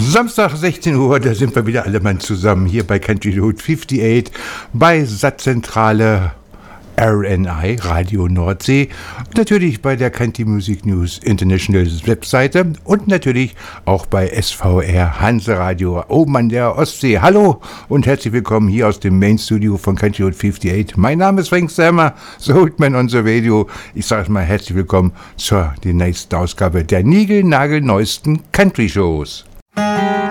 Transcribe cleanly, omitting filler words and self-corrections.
Samstag 16 Uhr, da sind wir wieder alle Mann zusammen hier bei Country Road 58 bei Satzzentrale RNI, Radio Nordsee, und natürlich bei der Country Music News International Webseite und natürlich auch bei SVR Hanseradio oben an der Ostsee. Hallo und herzlich willkommen hier aus dem Main Studio von Country Road 58. Mein Name ist Frank Sammer, so holt man unser Radio. Ich sage mal herzlich willkommen zur nächsten Ausgabe der niegelnagelneuesten Country Shows.